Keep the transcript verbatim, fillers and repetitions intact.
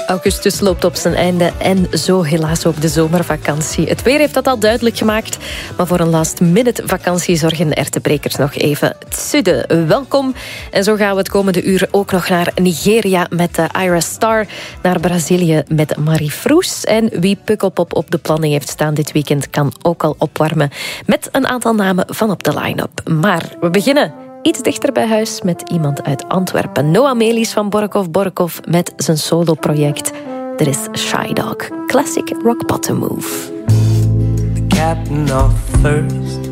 Augustus loopt op zijn einde en zo helaas ook de zomervakantie. Het weer heeft dat al duidelijk gemaakt, maar voor een last-minute vakantie zorgen ertebrekers nog even het zuiden. Welkom. En zo gaan we het komende uur ook nog naar Nigeria met de Ira Star, naar Brazilië met Marie Froes. En wie Pukkelpop op de planning heeft staan dit weekend kan ook al opwarmen met een aantal namen van op de line-up. Maar we beginnen iets dichter bij huis met iemand uit Antwerpen. Noah Melis van Borkov Borkov met zijn solo-project. Er is Shy Dog. Classic rock bottom move. The captain of first